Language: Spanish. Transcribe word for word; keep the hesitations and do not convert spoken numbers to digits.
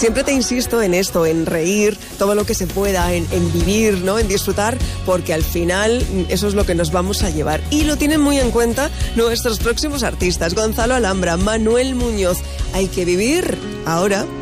Siempre te insisto en esto, en reír, todo lo que se pueda, en, en vivir, ¿no? En disfrutar, porque al final eso es lo que nos vamos a llevar. Y lo tienen muy en cuenta nuestros próximos artistas, Gonzalo Alhambra, Manuel Muñoz. Hay que vivir ahora.